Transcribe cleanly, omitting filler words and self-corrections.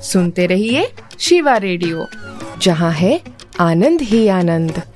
सुनते रहिए शिवा रेडियो, जहाँ है आनंद ही आनंद।